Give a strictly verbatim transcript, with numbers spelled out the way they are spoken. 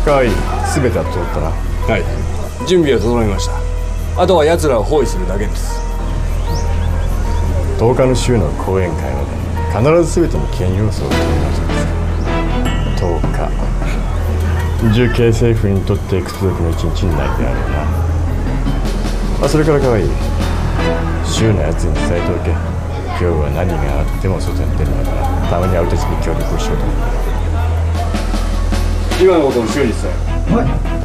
かわいい、全ては通ったな。 はい、準備は整いました。あとは奴らを包囲するだけです。 とおかの週の講演会まで必ず全ての県要素を取りました。とおか、重慶政府にとって屈辱の一日になるであろうな。あ、それからかわいい、週のやつに伝えておけ。今日は何があっても外に出るのだから、たまには俺たちに協力をしようと思う。 今のことを週に伝える。 はい。